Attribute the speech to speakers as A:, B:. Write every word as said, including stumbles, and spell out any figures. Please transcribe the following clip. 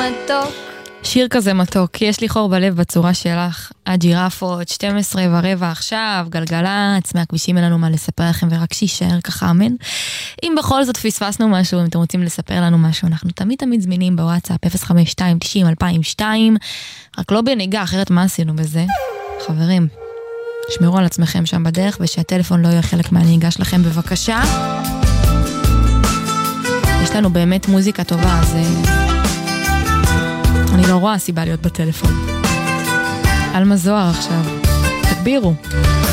A: מתוק.
B: שיר כזה מתוק, יש לי חור בלב בצורה שלך. הג'ירפות, שתים עשרה ורבע עכשיו, גלגלץ, מהכבישים אין לנו מה לספר לכם, ורק שישאר ככה, אמן. אם בכל זאת פספסנו משהו, אם אתם רוצים לספר לנו משהו, אנחנו תמיד תמיד זמינים בוואטסאפ, אפס חמש שתיים תשעים אלפיים ושתיים, רק לא בנהיגה, אחרת מה עשינו בזה? חברים, שמרו על עצמכם שם בדרך, ושהטלפון לא יהיה חלק מהנהיגה שלכם, בבקשה. יש לנו באמת מוזיקה טובה, אז אני לא רואה סיבה להיות בטלפון. אלמה זוהר עכשיו, תגבירו.